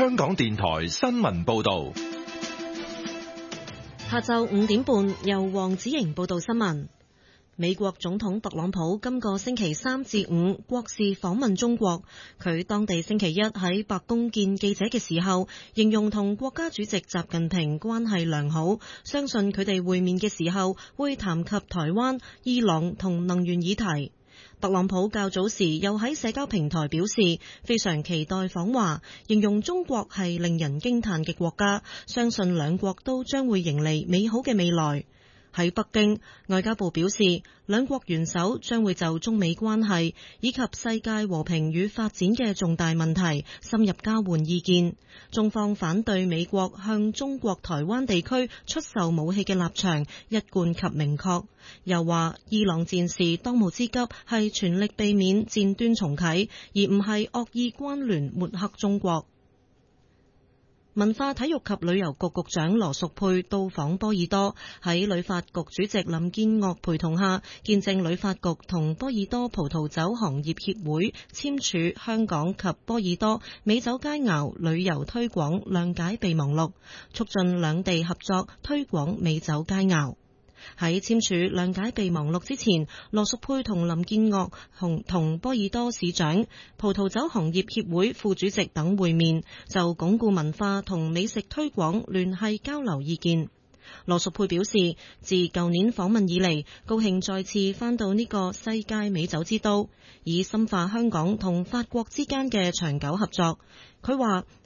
香港電台新聞報道。 下晝5點半，由黃子瑩報道新聞。美國總統特朗普今個星期3至5國事訪問中國，佢當地星期一喺白宮見記者嘅時候，形容同國家主席習近平關係良好，相信佢哋會面嘅時候會談及台灣、伊朗同能源議題。特朗普較早時又喺社交平台表示，非常期待訪華，形容中國係令人驚嘆嘅國家，相信兩國都將會迎嚟美好嘅未來。喺北京，外交部表示，兩國元首將會就中美關係以及世界和平與發展嘅重大問題深入交換意見。中方反對美國向中國台灣地區出售武器嘅立場一貫及明確，又話伊朗戰事當務之急係全力避免戰端重啟，而唔係惡意關聯抹黑中國。文化體育及旅遊局局長羅淑佩到訪波爾多，喺旅發局主席林建岳陪同下，見證旅發局同波爾多葡萄酒行業協會簽署香港及波爾多美酒佳肴旅遊推廣諒解備忘錄，促進兩地合作推廣美酒佳肴。喺簽署諒解備忘錄之前，羅淑佩同林建岳同波爾多市長、葡萄酒行業協會副主席等會面，就鞏固文化同美食推廣聯繫交流意見。羅淑佩表示，自舊年訪問以嚟，高興再次返到呢個世界美酒之都，以深化香港同法國之間嘅長久合作。佢話